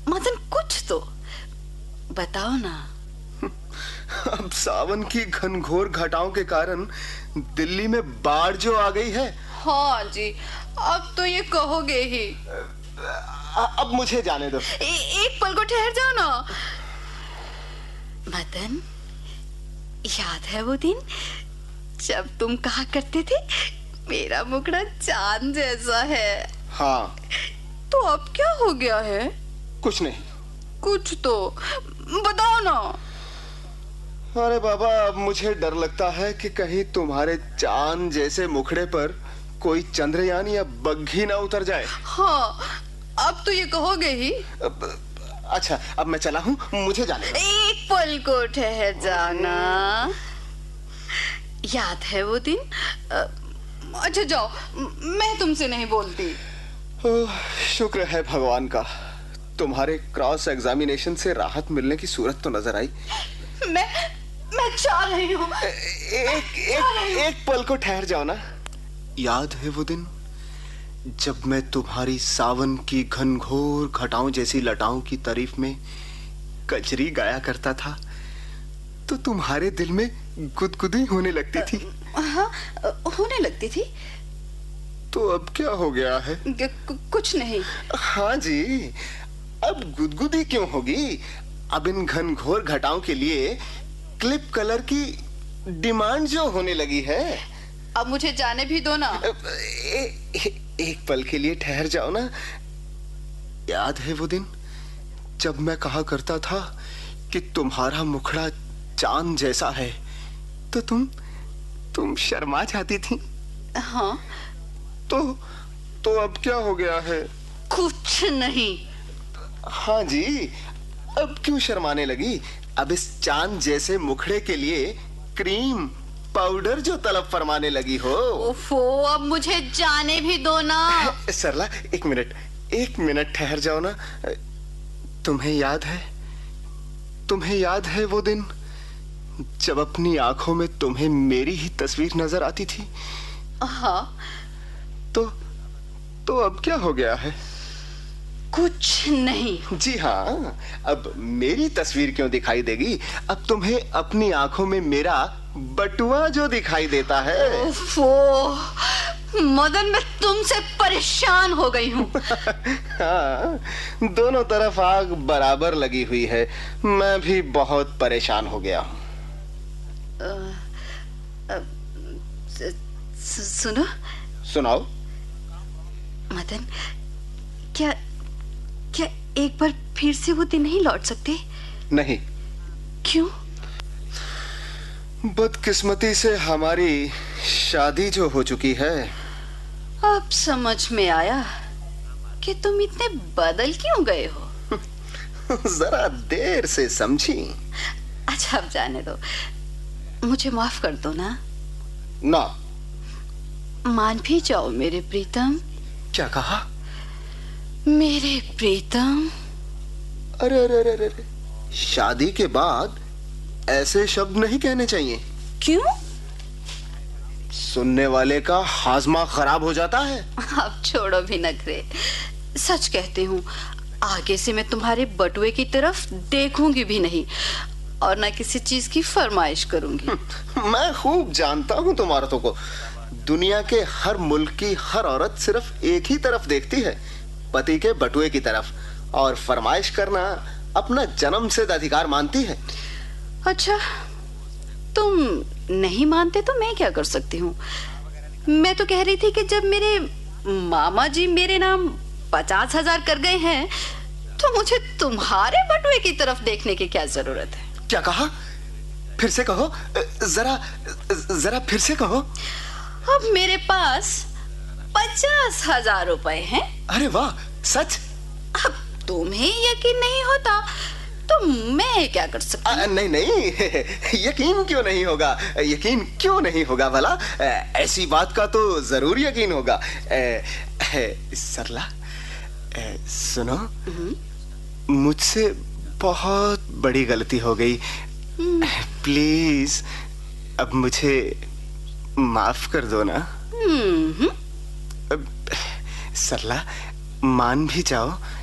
मदन कुछ तो बताओ ना। अब सावन की घनघोर घटाओं के कारण दिल्ली में बाढ़ जो आ गई है। हाँ जी, अब तो ये कहोगे ही। अब मुझे जाने दो। एक पल को ठहर जाओ ना। मदन, याद है वो दिन जब तुम कहा करते थे मेरा मुखड़ा चांद जैसा है? हाँ। तो अब क्या हो गया है? कुछ नहीं। कुछ तो बताओ ना। अरे बाबा, अब मुझे डर लगता है कि कहीं तुम्हारे चांद जैसे मुखड़े पर कोई चंद्रयान या बग्घी ना उतर जाए। हाँ, अब तो ये कहोगे ही। अच्छा, अब मैं चला हूँ, मुझे जाने दो। एक पल को ठहर जाना। याद है वो दिन? अच्छा जाओ, मैं तुमसे नहीं बोलती। शुक्र है भगवान का, तुम्हारे क्रॉस एग्जामिनेशन से राहत मिलने की सूरत तो नजर आई। मैं चाह रही हूँ। एक पल को ठहर जाओ ना। याद है वो दिन जब मैं तुम्हारी सावन की घनघोर घटाओं जैसी लटाओं की तारीफ में कजरी गाया करता था तो तुम्हारे दिल में गुदगुदी होने लगती थी? हाँ, होने लगती थी। तो अब क्या हो गया है? कुछ नहीं। हाँ जी, अब गुदगुदी क्यों होगी? अब इन घनघोर घटाओं के लिए क्लिप कलर की डिमांड जो होने लगी है। अब मुझे जाने भी दो ना। एक पल के लिए ठहर जाओ ना। याद है वो दिन जब मैं कहा करता था कि तुम्हारा मुखड़ा चांद जैसा है तो तुम शर्मा जाती थी? हाँ। तो अब क्या हो गया है? कुछ नहीं। हाँ जी, अब क्यों शर्माने लगी? अब इस चांद जैसे मुखड़े के लिए क्रीम पाउडर जो तलब फरमाने लगी हो। ओफो, अब मुझे जाने भी दो ना। सरला, एक मिनट ठहर जाओ ना। तुम्हें याद है वो दिन जब अपनी आंखों में तुम्हें मेरी ही तस्वीर नजर आती थी? हाँ। तो अब क्या हो गया है? कुछ नहीं। जी हाँ, अब मेरी तस्वीर क्यों दिखाई देगी? अब तुम्हें अपनी आंखों में मेरा बटुआ जो दिखाई देता है। ओफो, मदन, मैं तुमसे परेशान हो गई हूँ। हाँ, दोनों तरफ आग बराबर लगी हुई है। मैं भी बहुत परेशान हो गया हूँ। सुनो। सुनाओ। मदन, क्या एक बार फिर से वो दिन नहीं लौट सकते? नहीं। क्यों? बदकिस्मती से हमारी शादी जो हो चुकी है। अब समझ में आया कि तुम इतने बदल क्यों गए हो। जरा देर से समझी। अच्छा, अब जाने दो, मुझे माफ कर दो ना। ना। मान भी जाओ मेरे प्रीतम। क्या कहा? मेरे प्रीतम। अरे, शादी के बाद ऐसे शब्द नहीं कहने चाहिए। क्यों? सुनने वाले का हाजमा खराब हो जाता है। अब छोड़ो भी नखरे, सच कहती हूँ, आगे से मैं तुम्हारे बटुए की तरफ देखूंगी भी नहीं और ना किसी चीज की फरमाइश करूंगी। मैं खूब जानता हूँ तुम औरतों को। दुनिया के हर मुल्क की हर औरत सिर्फ एक ही तरफ देखती है, पति के बटुए की तरफ, और फरमाइश करना अपना जन्मसिद्ध अधिकार मानती है। अच्छा, तुम नहीं मानते तो मैं क्या कर सकती हूँ? मैं तो कह रही थी कि जब मेरे मामा जी मेरे नाम 50,000 कर गए हैं तो मुझे तुम्हारे बटुए की तरफ देखने की क्या जरूरत है? क्या कहा? फिर से कहो, जरा फिर से कहो। अब मेरे पास 50,000 रुपए हैं। अरे वाह, सच? अब तुम्हें यकीन नहीं होता तो मैं क्या कर सकती हूँ? नहीं, यकीन क्यों नहीं होगा? यकीन क्यों नहीं होगा भला? ऐसी बात का तो जरूर यकीन होगा। सरला, सुनो, मुझसे बहुत बड़ी गलती हो गई। प्लीज अब मुझे माफ कर दो ना। सरला, मान भी जाओ